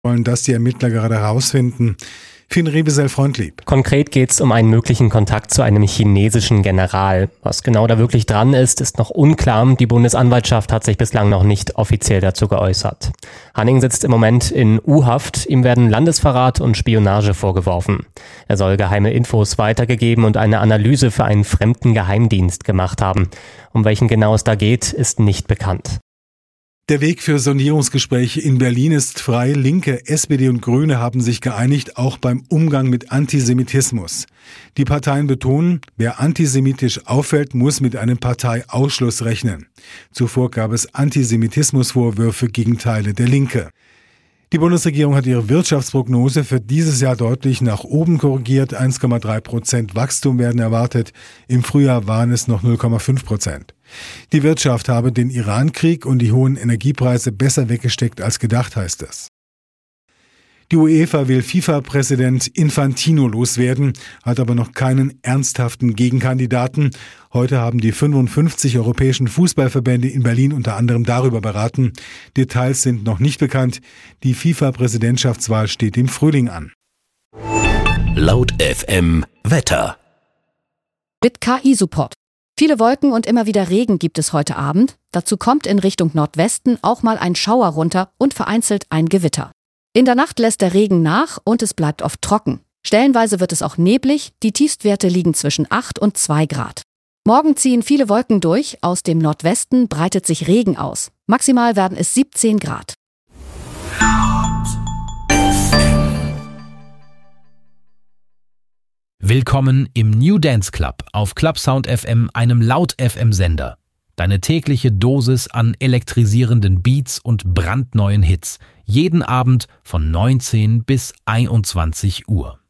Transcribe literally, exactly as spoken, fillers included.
wollen das die Ermittler gerade herausfinden. Finn Rebesel-Freundlieb. Konkret geht es um einen möglichen Kontakt zu einem chinesischen General. Was genau da wirklich dran ist, ist noch unklar. Die Bundesanwaltschaft hat sich bislang noch nicht offiziell dazu geäußert. Hanning sitzt im Moment in U-Haft. Ihm werden Landesverrat und Spionage vorgeworfen. Er soll geheime Infos weitergegeben und eine Analyse für einen fremden Geheimdienst gemacht haben. Um welchen genau es da geht, ist nicht bekannt. Der Weg für Sondierungsgespräche in Berlin ist frei. Linke, S P D und Grüne haben sich geeinigt, auch beim Umgang mit Antisemitismus. Die Parteien betonen, wer antisemitisch auffällt, muss mit einem Parteiausschluss rechnen. Zuvor gab es Antisemitismusvorwürfe gegen Teile der Linke. Die Bundesregierung hat ihre Wirtschaftsprognose für dieses Jahr deutlich nach oben korrigiert. eins Komma drei Prozent Wachstum werden erwartet. Im Frühjahr waren es noch null Komma fünf Prozent. Die Wirtschaft habe den Iran-Krieg und die hohen Energiepreise besser weggesteckt als gedacht, heißt es. Die UEFA will FIFA-Präsident Infantino loswerden, hat aber noch keinen ernsthaften Gegenkandidaten. Heute haben die fünfundfünfzig europäischen Fußballverbände in Berlin unter anderem darüber beraten. Details sind noch nicht bekannt. Die FIFA-Präsidentschaftswahl steht im Frühling an. Laut F M Wetter. Mit K I-Support. Viele Wolken und immer wieder Regen gibt es heute Abend. Dazu kommt in Richtung Nordwesten auch mal ein Schauer runter und vereinzelt ein Gewitter. In der Nacht lässt der Regen nach und es bleibt oft trocken. Stellenweise wird es auch neblig, die Tiefstwerte liegen zwischen acht und zwei Grad. Morgen ziehen viele Wolken durch, aus dem Nordwesten breitet sich Regen aus. Maximal werden es siebzehn Grad. Willkommen im New Dance Club auf Clubsound F M, einem Laut-F M-Sender. Deine tägliche Dosis an elektrisierenden Beats und brandneuen Hits. Jeden Abend von neunzehn bis einundzwanzig Uhr.